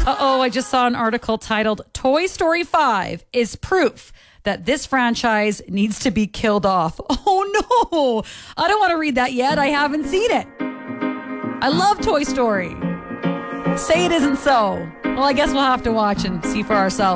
Uh-oh, I just saw an article titled Toy Story 5 is proof that this franchise needs to be killed off. Oh no, I don't want to read that yet. I haven't seen it. I love Toy Story. Say it isn't so. Well, I guess we'll have to watch and see for ourselves.